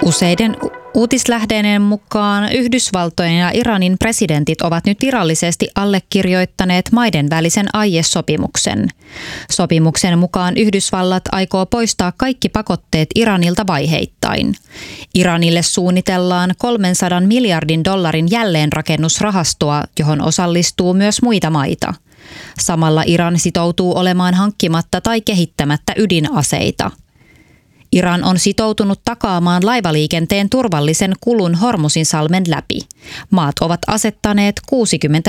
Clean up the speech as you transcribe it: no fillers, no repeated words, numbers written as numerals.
Useiden uutislähteiden mukaan Yhdysvaltojen ja Iranin presidentit ovat nyt virallisesti allekirjoittaneet maiden välisen aiesopimuksen. Sopimuksen mukaan Yhdysvallat aikoo poistaa kaikki pakotteet Iranilta vaiheittain. Iranille suunnitellaan $300 miljardin jälleenrakennusrahastoa, johon osallistuu myös muita maita. Samalla Iran sitoutuu olemaan hankkimatta tai kehittämättä ydinaseita. Iran on sitoutunut takaamaan laivaliikenteen turvallisen kulun Hormuzinsalmen läpi. Maat ovat asettaneet 60